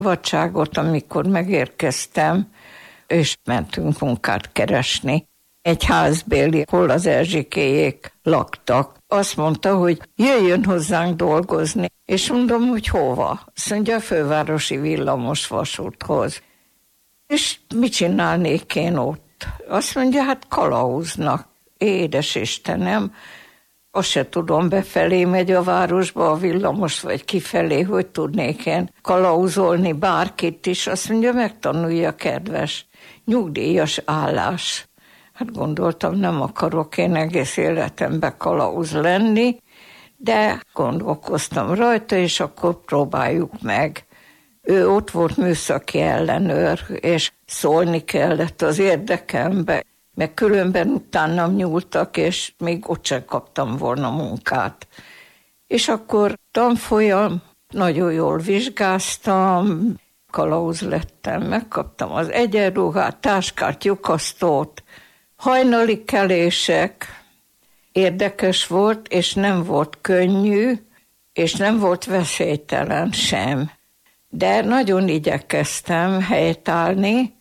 szabadságot, amikor megérkeztem, és mentünk munkát keresni. Egy házbéli, hol az Erzsikéjék laktak. Azt mondta, hogy jöjjön hozzánk dolgozni. És mondom, hogy hova? Azt mondja, a fővárosi villamos vasúthoz. És mit csinálnék én ott? Azt mondja, hát kalauznak. Édes Istenem, azt se tudom, befelé megy a városba a villamos, vagy kifelé, hogy tudnék én kalauzolni bárkit is. Azt mondja, megtanulja, kedves, nyugdíjas állás. Hát gondoltam, nem akarok én egész életemben kalauz lenni, de gondolkoztam rajta, és akkor próbáljuk meg. Ő ott volt műszaki ellenőr, és szólni kellett az érdekembe, meg különben utánam nyúltak, és még ott sem kaptam volna munkát. És akkor tanfolyam, nagyon jól vizsgáztam, kalauz lettem, megkaptam az egyenruhát, táskát, lyukasztót, hajnali kelések. Érdekes volt, és nem volt könnyű, és nem volt veszélytelen sem. De nagyon igyekeztem helytállni.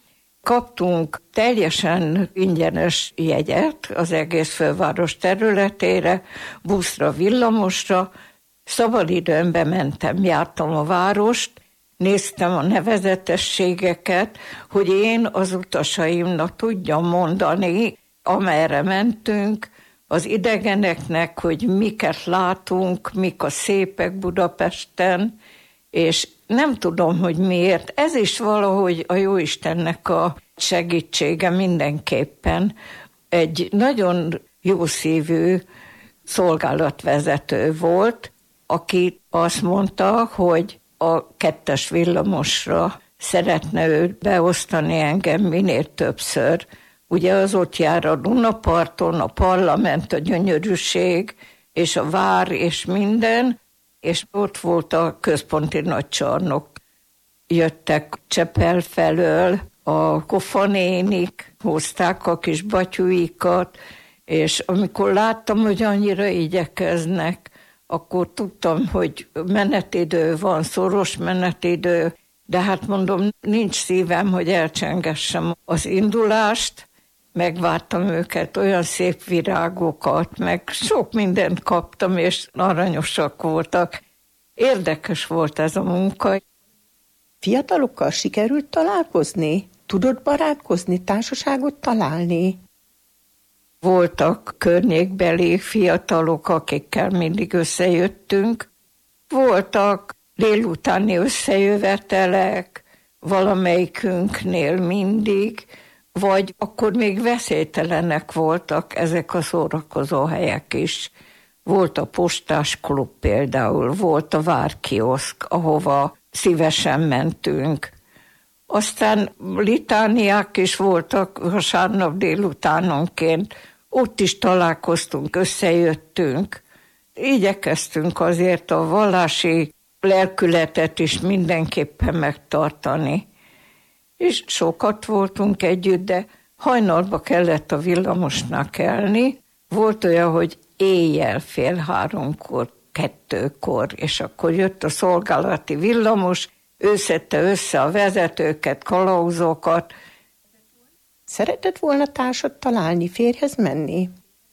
Kaptunk teljesen ingyenes jegyet az egész főváros területére, buszra, villamosra. Szabadidőmben mentem, jártam a várost, néztem a nevezetességeket, hogy én az utasaimnak tudjam mondani, amerre mentünk, az idegeneknek, hogy miket látunk, mik a szépek Budapesten, és nem tudom, hogy miért. Ez is valahogy a Jóistennek a segítsége mindenképpen. Egy nagyon jószívű szolgálatvezető volt, aki azt mondta, hogy a 2-es villamosra szeretne őt beosztani engem minél többször. Ugye az ott jár a Dunaparton, a parlament, a gyönyörűség, és a vár, és minden, és ott volt a központi nagycsarnok. Jöttek Csepel felől, a kofanénik, hozták a kis batyuikat, és amikor láttam, hogy annyira igyekeznek, akkor tudtam, hogy menetidő van, szoros menetidő, de hát mondom, nincs szívem, hogy elcsengessem az indulást. Megvártam őket, olyan szép virágokat, meg sok mindent kaptam, és aranyosak voltak. Érdekes volt ez a munka. Fiatalokkal sikerült találkozni? Tudod barátkozni, társaságot találni? Voltak környékbeli fiatalok, akikkel mindig összejöttünk. Voltak délutáni összejövetelek, valamelyikünknél mindig, vagy akkor még veszélytelenek voltak ezek a szórakozó helyek is. Volt a postás klub például, volt a várkioszk, ahova szívesen mentünk. Aztán litániák is voltak vasárnap délutánonként, ott is találkoztunk, összejöttünk. Igyekeztünk azért a vallási lelkületet is mindenképpen megtartani. És sokat voltunk együtt, de hajnalba kellett a villamosnál kelni. Volt olyan, hogy éjjel 2:30, 2-kor, és akkor jött a szolgálati villamos, ő szedte össze a vezetőket, kalauzokat. Szeretett volna társat találni, férjhez menni?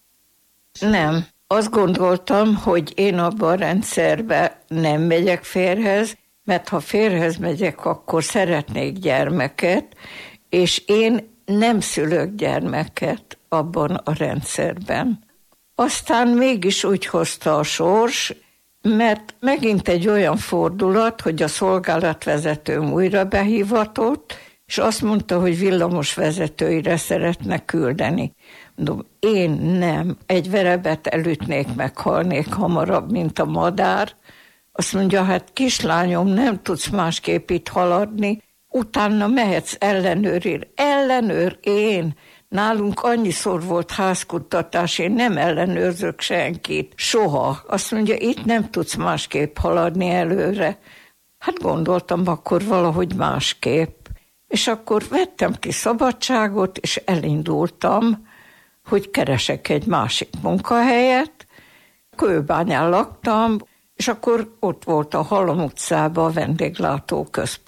Nem. Azt gondoltam, hogy én abban a rendszerben nem megyek férjhez, mert ha férjhez megyek, akkor szeretnék gyermeket, és én nem szülök gyermeket abban a rendszerben. Aztán mégis úgy hozta a sors, mert megint egy olyan fordulat, hogy a szolgálatvezetőm újra behívatott, és azt mondta, hogy villamosvezetőire szeretne küldeni. Mondom, én nem. Egy verebet elütnék, meghalnék hamarabb, mint a madár. Azt mondja, hát kislányom, nem tudsz másképp itt haladni, utána mehetsz ellenőrért. Ellenőr én? Nálunk annyiszor volt házkutatás, én nem ellenőrzök senkit, soha. Azt mondja, itt nem tudsz másképp haladni előre. Hát gondoltam, akkor valahogy másképp. És akkor vettem ki szabadságot, és elindultam, hogy keresek egy másik munkahelyet. Kőbányán laktam, És akkor ott volt a Halom utcában a vendéglátó központ.